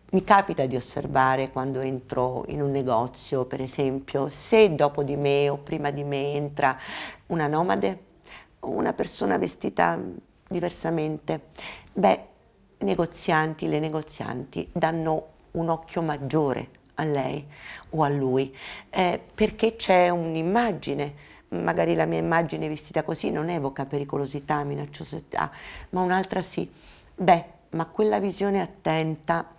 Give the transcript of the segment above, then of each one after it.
Mi capita di osservare quando entro in un negozio, per esempio, se dopo di me o prima di me entra una nomade o una persona vestita diversamente, beh, le negozianti danno un occhio maggiore a lei o a lui, perché c'è un'immagine, magari la mia immagine vestita così non evoca pericolosità, minacciosità, ma un'altra sì. Beh, ma quella visione attenta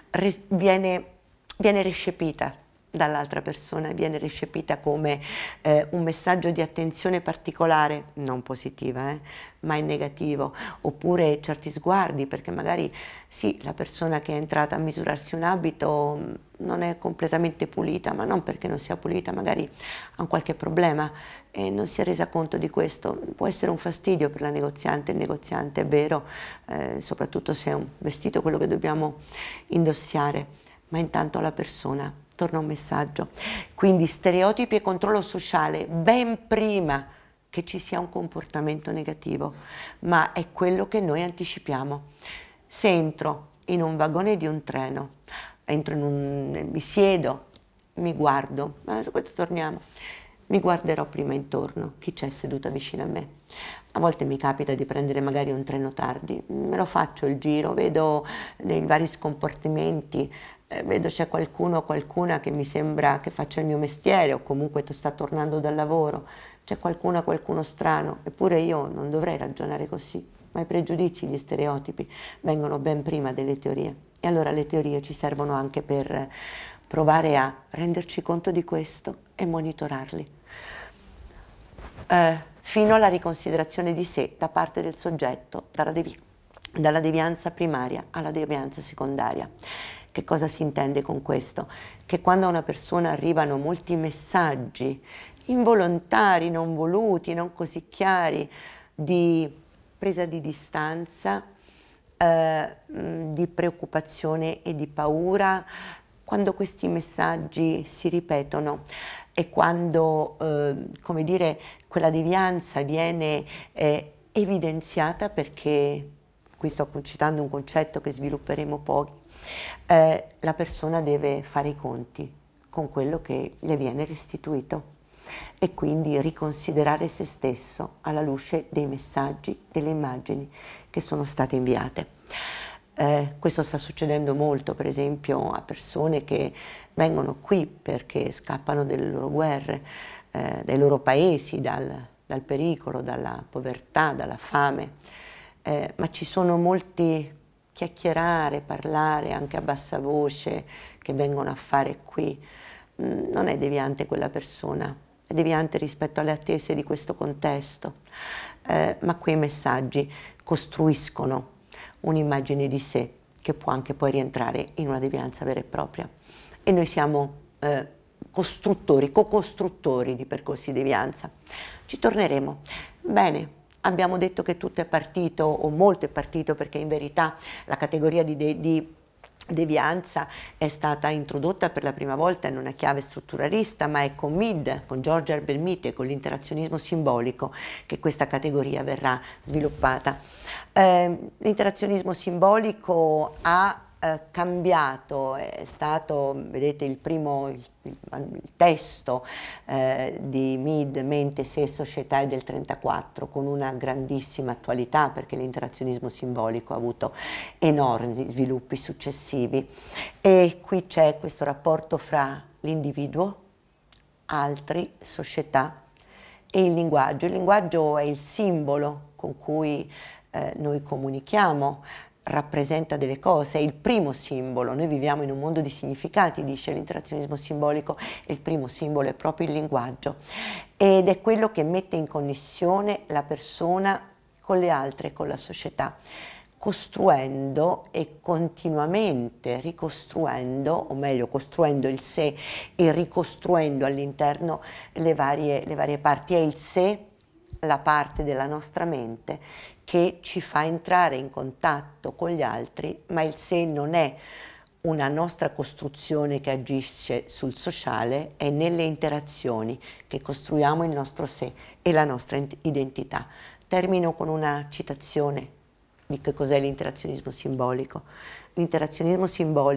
viene recepita dall'altra persona, viene recepita come un messaggio di attenzione particolare, non positiva, ma in negativo, oppure certi sguardi, perché magari sì, la persona che è entrata a misurarsi un abito non è completamente pulita, ma non perché non sia pulita, magari ha un qualche problema e non si è resa conto di questo. Può essere un fastidio per la negoziante, il negoziante, è vero, soprattutto se è un vestito quello che dobbiamo indossare, ma intanto alla persona torna un messaggio. Quindi stereotipi e controllo sociale ben prima che ci sia un comportamento negativo, ma è quello che noi anticipiamo. Se entro in un vagone di un treno, mi siedo, mi guardo, su questo torniamo, mi guarderò prima intorno, chi c'è seduta vicino a me. A volte mi capita di prendere magari un treno tardi, me lo faccio il giro, vedo nei vari scompartimenti, vedo c'è qualcuno o qualcuna che mi sembra che faccia il mio mestiere o comunque sta tornando dal lavoro, c'è qualcuno strano, eppure io non dovrei ragionare così, ma i pregiudizi, gli stereotipi vengono ben prima delle teorie e allora le teorie ci servono anche per provare a renderci conto di questo e monitorarli. Fino alla riconsiderazione di sé da parte del soggetto, dalla devianza primaria alla devianza secondaria. Che cosa si intende con questo? Che quando a una persona arrivano molti messaggi involontari, non voluti, non così chiari, di presa di distanza, di preoccupazione e di paura, quando questi messaggi si ripetono e quando, come dire, quella devianza viene evidenziata, perché qui sto citando un concetto che svilupperemo poi, la persona deve fare i conti con quello che le viene restituito e quindi riconsiderare se stesso alla luce dei messaggi, delle immagini che sono state inviate. Questo sta succedendo molto, per esempio, a persone che vengono qui perché scappano dalle loro guerre, dai loro paesi, dal pericolo, dalla povertà, dalla fame, ma ci sono molti chiacchierare, parlare anche a bassa voce che vengono a fare qui. Non è deviante quella persona, è deviante rispetto alle attese di questo contesto, ma quei messaggi costruiscono un'immagine di sé che può anche poi rientrare in una devianza vera e propria. E noi siamo costruttori, co-costruttori di percorsi di devianza. Ci torneremo. Bene, abbiamo detto che tutto è partito, o molto è partito, perché in verità la categoria di devianza è stata introdotta per la prima volta in una chiave strutturalista, ma è con Mead, con George Herbert Mead e con l'interazionismo simbolico che questa categoria verrà sviluppata. L'iterazionismo simbolico ha cambiato, è stato, vedete il testo di Mead, Mente, Sé, Società, è del 1934, con una grandissima attualità perché l'interazionismo simbolico ha avuto enormi sviluppi successivi e qui c'è questo rapporto fra l'individuo, altri, società e il linguaggio. Il linguaggio è il simbolo con cui noi comunichiamo, rappresenta delle cose, è il primo simbolo. Noi viviamo in un mondo di significati, dice l'interazionismo simbolico, e il primo simbolo è proprio il linguaggio ed è quello che mette in connessione la persona con le altre, con la società, costruendo e continuamente ricostruendo, o meglio costruendo il sé e ricostruendo all'interno le varie parti. È il sé, la parte della nostra mente che ci fa entrare in contatto con gli altri, ma il sé non è una nostra costruzione che agisce sul sociale, è nelle interazioni che costruiamo il nostro sé e la nostra identità. Termino con una citazione di che cos'è l'interazionismo simbolico. L'interazionismo simbolico